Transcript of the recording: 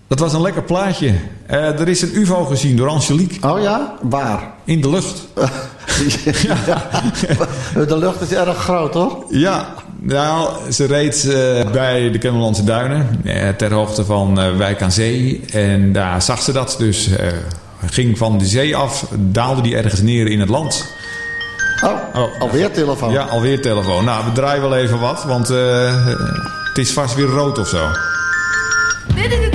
Dat was een lekker plaatje. Er is een UFO gezien door Angelique. Oh ja? Waar? In de lucht. Ja. De lucht is erg groot, hoor. Ja, nou, ze reed bij de Kennemerlandse Duinen. Ter hoogte van Wijk aan Zee. En daar zag ze dat. Dus ging van de zee af, daalde die ergens neer in het land. Alweer telefoon. Ja, alweer telefoon. Nou, we draaien wel even wat, want het is vast weer rood of zo. Dit is